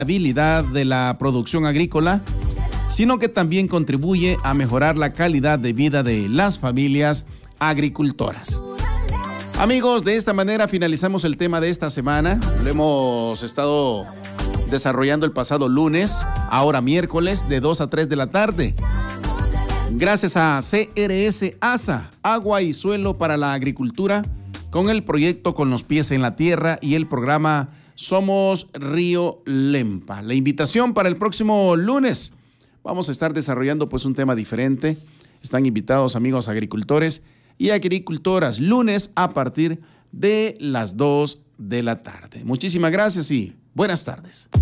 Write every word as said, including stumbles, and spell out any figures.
habilidad de la producción agrícola, sino que también contribuye a mejorar la calidad de vida de las familias agricultoras. Amigos, de esta manera finalizamos el tema de esta semana. Lo hemos estado desarrollando el pasado lunes, ahora miércoles, de dos a tres de la tarde. Gracias a C R S ASA, Agua y Suelo para la Agricultura, con el proyecto Con los Pies en la Tierra y el programa Somos Río Lempa. La invitación para el próximo lunes. Vamos a estar desarrollando pues un tema diferente. Están invitados amigos agricultores y agricultoras, lunes a partir de las dos de la tarde. Muchísimas gracias y buenas tardes.